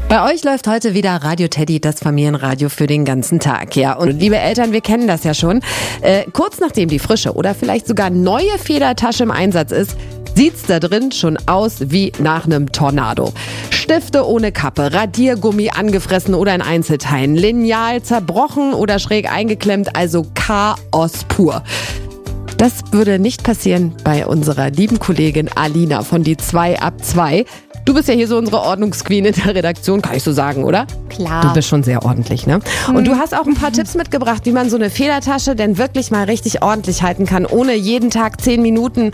Bei euch läuft heute wieder Radio Teddy, das Familienradio für den ganzen Tag. Ja, und liebe Eltern, wir kennen das ja schon. Kurz nachdem die frische oder vielleicht sogar neue Federtasche im Einsatz ist, sieht's da drin schon aus wie nach einem Tornado. Stifte ohne Kappe, Radiergummi angefressen oder in Einzelteilen, Lineal zerbrochen oder schräg eingeklemmt, also Chaos pur. Das würde nicht passieren bei unserer lieben Kollegin Alina von die 2 ab 2. Du bist ja hier so unsere Ordnungsqueen in der Redaktion, kann ich so sagen, oder? Klar. Du bist schon sehr ordentlich, ne? Und du hast auch ein paar Tipps mitgebracht, wie man so eine Federtasche denn wirklich mal richtig ordentlich halten kann, ohne jeden Tag 10 Minuten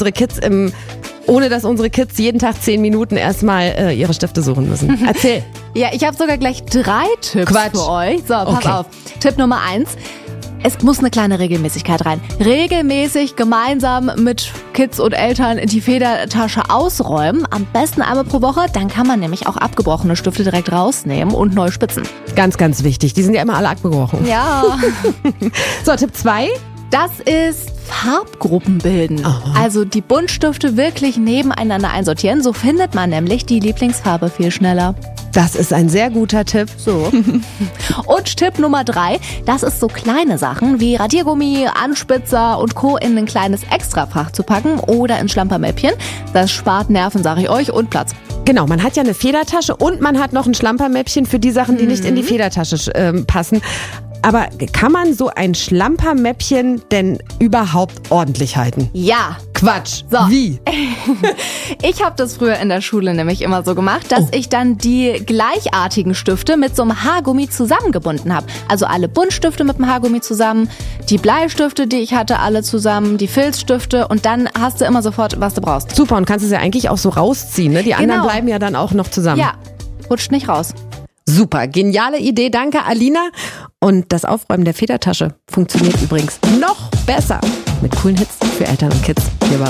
ohne dass unsere Kids jeden Tag 10 Minuten erstmal ihre Stifte suchen müssen. Erzähl. Ja, ich habe sogar gleich 3 Tipps für euch. So, pass auf. Tipp Nummer 1. Es muss eine kleine Regelmäßigkeit rein. Regelmäßig gemeinsam mit Kids und Eltern die Federtasche ausräumen. Am besten einmal pro Woche. Dann kann man nämlich auch abgebrochene Stifte direkt rausnehmen und neu spitzen. Ganz, ganz wichtig. Die sind ja immer alle abgebrochen. Ja. So, Tipp 2. Das ist Farbgruppen bilden. Aha. Also die Buntstifte wirklich nebeneinander einsortieren. So findet man nämlich die Lieblingsfarbe viel schneller. Das ist ein sehr guter Tipp. So. Und Tipp Nummer 3, das ist so kleine Sachen wie Radiergummi, Anspitzer und Co. in ein kleines Extrafach zu packen oder ins Schlampermäppchen. Das spart Nerven, sage ich euch, und Platz. Genau, man hat ja eine Federtasche und man hat noch ein Schlampermäppchen für die Sachen, die nicht in die Federtasche passen. Aber kann man so ein Schlampermäppchen denn überhaupt ordentlich halten? Ja. Quatsch. So. Wie? Ich habe das früher in der Schule nämlich immer so gemacht, dass ich dann die gleichartigen Stifte mit so einem Haargummi zusammengebunden habe. Also alle Buntstifte mit dem Haargummi zusammen, die Bleistifte, die ich hatte, alle zusammen, die Filzstifte und dann hast du immer sofort, was du brauchst. Super, und kannst es ja eigentlich auch so rausziehen, ne? Die anderen bleiben ja dann auch noch zusammen. Ja, rutscht nicht raus. Super, geniale Idee, danke Alina. Und das Aufräumen der Federtasche funktioniert übrigens noch besser mit coolen Hits für Eltern und Kids hier bei